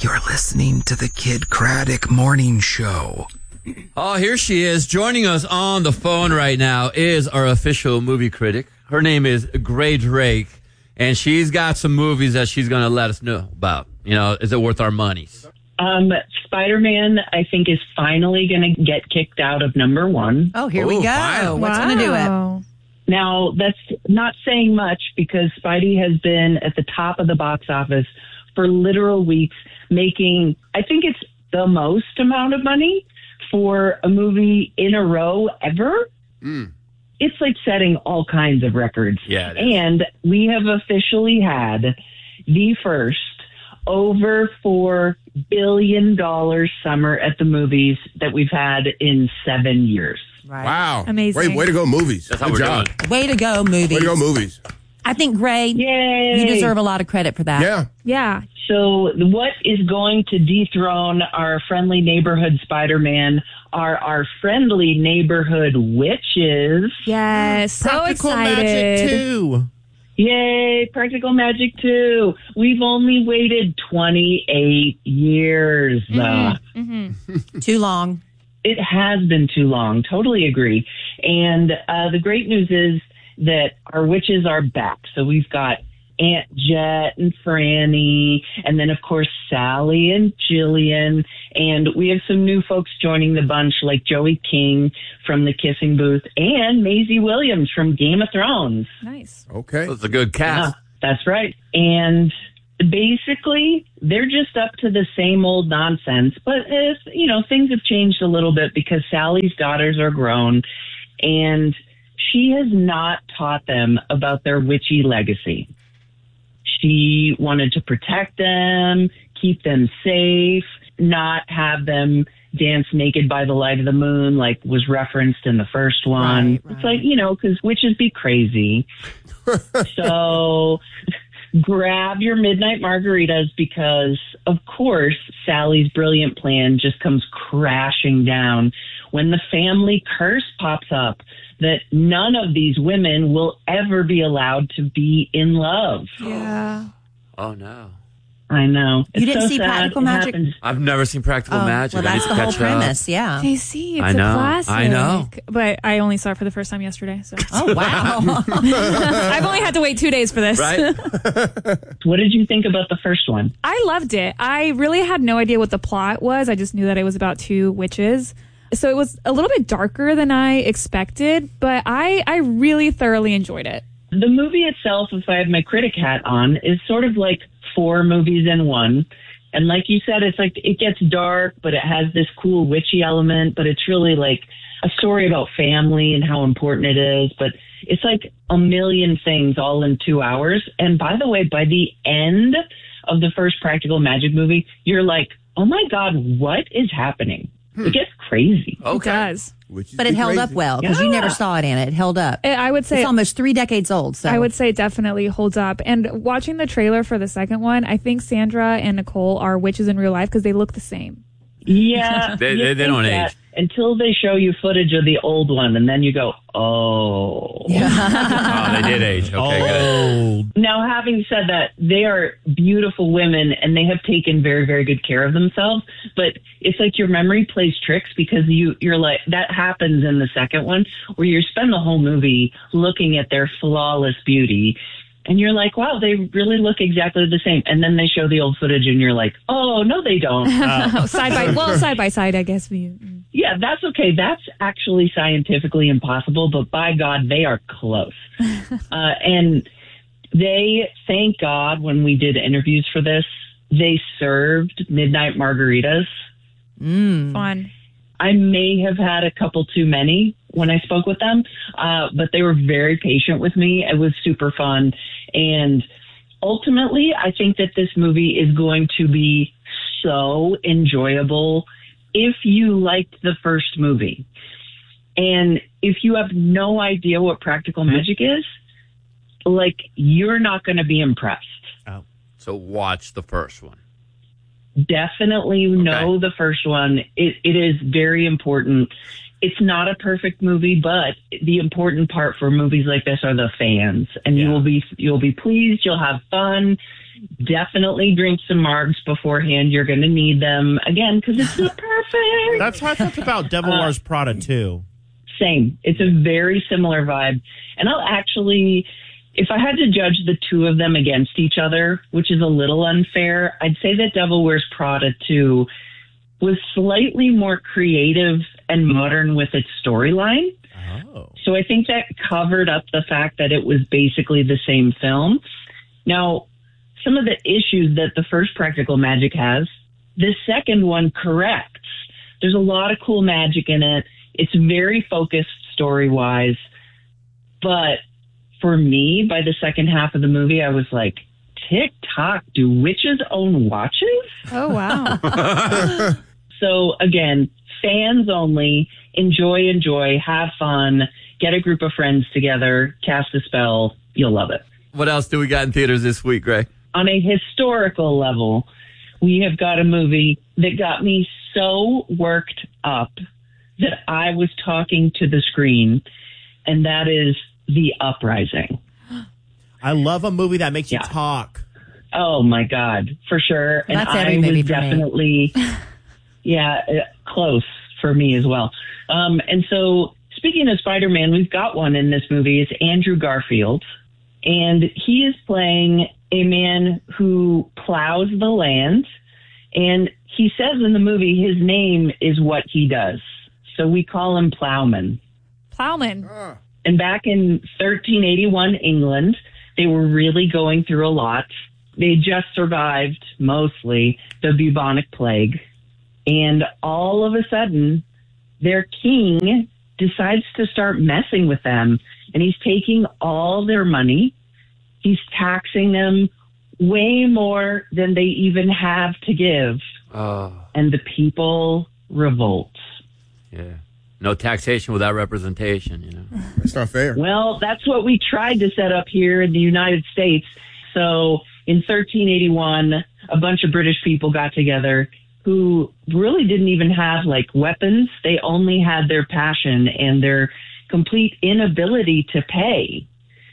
You're listening to the Kid Craddock Morning Show. Oh, here she is. Joining us on the phone right now is our official movie critic. Her name is Gray Drake, and she's got some movies that she's going to let us know about. You know, is it worth our money? Spider-Man, I think, is finally going to get kicked out of number one. Oh, here we go. Finally. What's going to do it? Now, that's not saying much because Spidey has been at the top of the box office for literal weeks, making, I think it's the most amount of money for a movie in a row ever. It's like setting all kinds of records. Yeah, it is. And we have officially had the first over $4 billion summer at the movies that we've had in 7 years. Right. Wow. Amazing. Way to go, movies. That's how Good we're job. doing. Way to go, movies. Way to go, movies. I think, Gray, Yay! you deserve a lot of credit for that. Yeah. Yeah. So what is going to dethrone our friendly neighborhood Spider-Man are our friendly neighborhood witches. Yes. So Practical excited. Magic 2. Yay, Practical Magic 2. We've only waited 28 years. Too long. It has been too long. Totally agree. And the great news is that our witches are back. So we've got Aunt Jet and Franny, and then, of course, Sally and Jillian. And we have some new folks joining the bunch, like Joey King from The Kissing Booth and Maisie Williams from Game of Thrones. Nice. Okay. That's a good cast. That's right. And basically, they're just up to the same old nonsense. But, things have changed a little bit because Sally's daughters are grown, and she has not taught them about their witchy legacy. She wanted to protect them, keep them safe, not have them dance naked by the light of the moon like was referenced in the first one. Right. It's like, because witches be crazy. So grab your midnight margaritas because, of course, Sally's brilliant plan just comes crashing down when the family curse pops up that none of these women will ever be allowed to be in love. Yeah. Oh, no. I know. You didn't so see sad. Practical It Magic? happens. I've never seen Practical Magic. Well, I need that's to the whole catch up. premise, yeah. JC, it's I a know. classic. I know. But I only saw it for the first time yesterday. So Oh, wow. I've only had to wait 2 days for this. Right? What did you think about the first one? I loved it. I really had no idea what the plot was. I just knew that it was about two witches. So it was a little bit darker than I expected, but I really thoroughly enjoyed it. The movie itself, if I have my critic hat on, is sort of like 4 movies in one. And like you said, it's like it gets dark, but it has this cool witchy element, but it's really like a story about family and how important it is. But it's like a million things all in 2 hours. And by the way, by the end of the first Practical Magic movie, you're like, oh my God, what is happening? It gets crazy. It does. But it held up well because you never saw it, Anna. It held up. I would say It's almost 3 decades old. So I would say it definitely holds up. And watching the trailer for the second one, I think Sandra and Nicole are witches in real life because they look the same. Yeah. They you don't think that age. until they show you footage of the old one, and then you go, oh. Oh, they did age. Okay, good. Now, having said that, they are beautiful women, and they have taken very, very good care of themselves. But it's like your memory plays tricks because you're like, that happens in the second one, where you spend the whole movie looking at their flawless beauty. And you're like, wow, they really look exactly the same. And then they show the old footage, and you're like, oh, no, they don't. Side by side, I guess. Yeah, that's okay. That's actually scientifically impossible, but by God, they are close. And they, thank God, when we did interviews for this, they served midnight margaritas. Fun. I may have had a couple too many when I spoke with them, but they were very patient with me. It was super fun. And ultimately, I think that this movie is going to be so enjoyable if you liked the first movie. And if you have no idea what Practical Magic is, like, you're not going to be impressed. Oh. So watch the first one. Definitely know the first one. It is very important. it's not a perfect movie, but the important part for movies like this are the fans, and you'll be pleased. You'll have fun. Definitely drink some margs beforehand. You're going to need them again because it's not perfect. That's how I felt about Devil Wears Prada too. Same. It's a very similar vibe, and I'll actually, if I had to judge the two of them against each other, which is a little unfair, I'd say that Devil Wears Prada 2 was slightly more creative and modern with its storyline. Oh. So I think that covered up the fact that it was basically the same film. Now, some of the issues that the first Practical Magic has, the second one corrects. There's a lot of cool magic in it. It's very focused story-wise. But for me, by the second half of the movie, I was like, tick-tock, do witches own watches? Oh, wow. So, again, fans only. Enjoy, have fun, get a group of friends together, cast a spell. You'll love it. What else do we got in theaters this week, Gray? On a historical level, we have got a movie that got me so worked up that I was talking to the screen, and that is The Uprising. I love a movie that makes you talk. Oh, my God, for sure. And That's every movie for definitely, close for me as well. And so, speaking of Spider-Man, we've got one in this movie. It's Andrew Garfield, and he is playing a man who plows the land, and he says in the movie his name is what he does. So we call him Plowman. Plowman. And back in 1381 England, they were really going through a lot. They just survived, mostly, the bubonic plague. And all of a sudden, their king decides to start messing with them. And he's taking all their money. He's taxing them way more than they even have to give. And the people revolt. Yeah. No taxation without representation, you know. It's not fair. Well, that's what we tried to set up here in the United States. So in 1381, a bunch of British people got together who really didn't even have like weapons. They only had their passion and their complete inability to pay.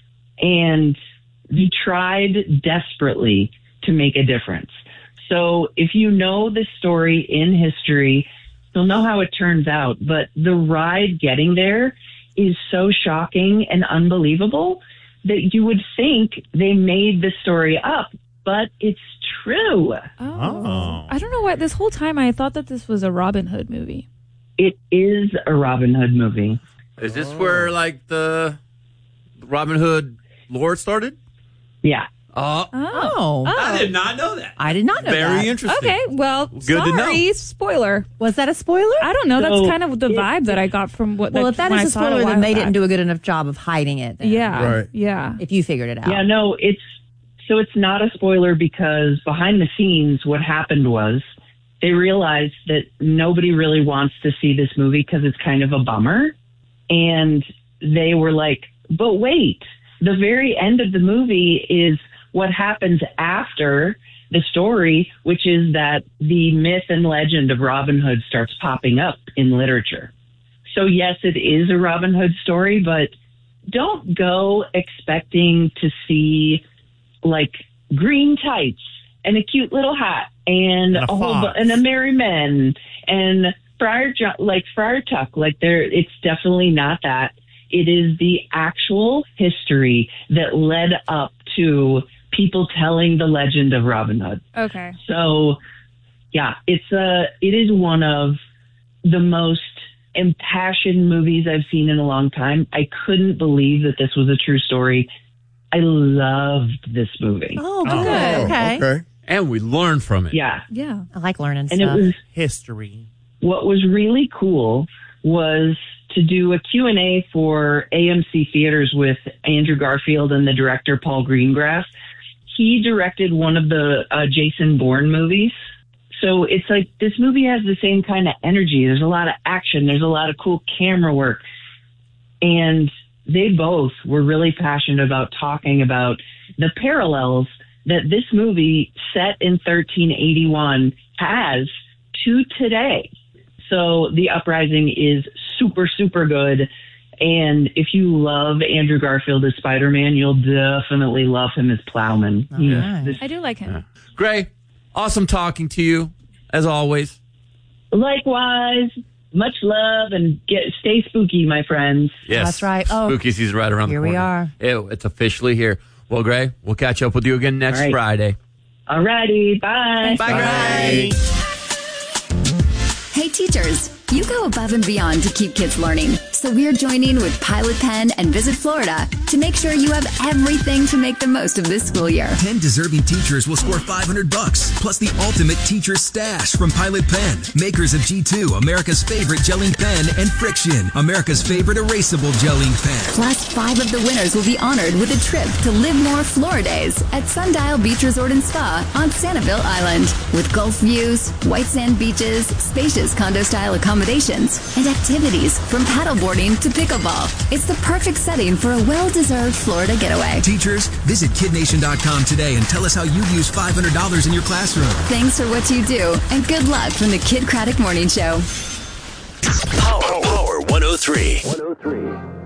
And they tried desperately to make a difference. So if you know this story in history, you'll know how it turns out. But the ride getting there is so shocking and unbelievable that you would think they made the story up, but it's true. Oh. I don't know what. This whole time I thought that this was a Robin Hood movie. It is a Robin Hood movie. Is this where, like, the Robin Hood lore started? Yeah. Oh. I did not know that. I did not know that. Very interesting. Okay, well, Good to sorry, know. spoiler. Was that a spoiler? I don't know. That's So, kind of the vibe that I got from what. Well, if that when is I a saw it spoiler, while then they back. didn't do a good enough job of hiding it. Then, Yeah, Right. yeah. if you figured it out. Yeah, no, it's not a spoiler because behind the scenes, what happened was they realized that nobody really wants to see this movie because it's kind of a bummer. And they were like, but wait, the very end of the movie is what happens after the story, which is that the myth and legend of Robin Hood starts popping up in literature. So yes, it is a Robin Hood story, but don't go expecting to see like green tights and a cute little hat and And a a whole fox. and a merry men and Friar Tuck. Like it's definitely not that. It is the actual history that led up to people telling the legend of Robin Hood. Okay. So, yeah, it is one of the most impassioned movies I've seen in a long time. I couldn't believe that this was a true story. I loved this movie. Oh, good. Okay. And we learned from it. Yeah. Yeah. I like learning And stuff. it was History. what was really cool was to do a Q&A for AMC Theaters with Andrew Garfield and the director Paul Greengrass. He directed one of the Jason Bourne movies. So it's like this movie has the same kind of energy. There's a lot of action. There's a lot of cool camera work. And they both were really passionate about talking about the parallels that this movie set in 1381 has to today. So The Uprising is super, super good. And if you love Andrew Garfield as Spider-Man, you'll definitely love him as Plowman. I do like him. Gray, awesome talking to you, as always. Likewise, much love, and stay spooky, my friends. Yes, That's right. Oh, spooky season right around the corner. Here we are. It's officially here. Well, Gray, we'll catch up with you again next Friday. All righty, bye. Bye, Gray. Hey teachers, you go above and beyond to keep kids learning. So we're joining with Pilot Pen and Visit Florida to make sure you have everything to make the most of this school year. 10 deserving teachers will score $500, plus the ultimate teacher stash from Pilot Pen, makers of G2, America's favorite gelling pen, and Friction, America's favorite erasable gelling pen. Plus, 5 of the winners will be honored with a trip to Live More Floridays at Sundial Beach Resort and Spa on Sanibel Island. With Gulf views, white sand beaches, spacious condo-style accommodations, and activities from paddleboarding to pickleball. It's the perfect setting for a well-deserved Florida getaway. Teachers, visit KidNation.com today and tell us how you use $500 in your classroom. Thanks for what you do, and good luck from the Kid Craddock Morning Show. Power 103.